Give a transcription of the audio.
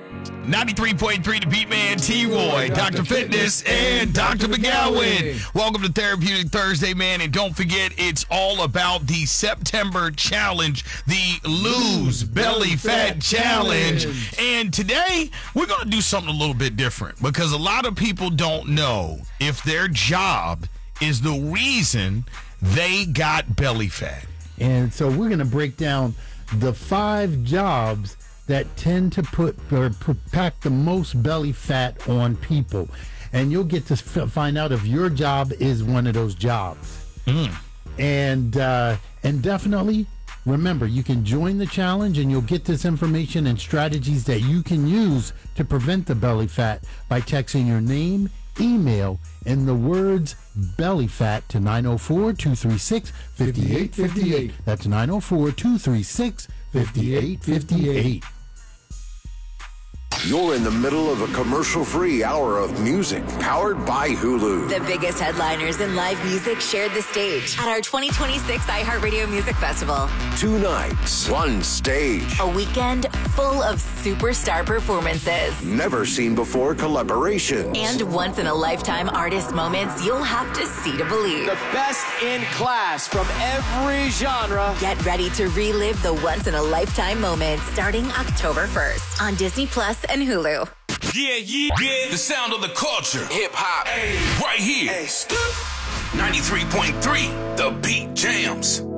93.3 The Beat Man, T-Roy, Dr. Fitness, and Dr. McGowan. Welcome to Therapeutic Thursday, man. And don't forget, it's all about the September challenge, the Lose Belly Fat Challenge. And today, we're going to do something a little bit different because a lot of people don't know if their job is the reason they got belly fat. And so we're going to break down the 5 jobs that tend to pack the most belly fat on people. And you'll get to find out if your job is one of those jobs. And definitely, remember, you can join the challenge and you'll get this information and strategies that you can use to prevent the belly fat by texting your name, email, and the words belly fat to 904-236-5858. That's 904-236-5858. You're in the middle of a commercial-free hour of music powered by Hulu. The biggest headliners in live music shared the stage at our 2026 iHeartRadio Music Festival. 2 nights, 1 stage. A weekend full of superstar performances. Never seen before collaborations. And once-in-a-lifetime artist moments you'll have to see to believe. The best in class from every genre. Get ready to relive the once-in-a-lifetime moments starting October 1st on Disney Plus and Hulu. Yeah. The sound of the culture. Hip hop. Right here. 93.3 The Beat Jams.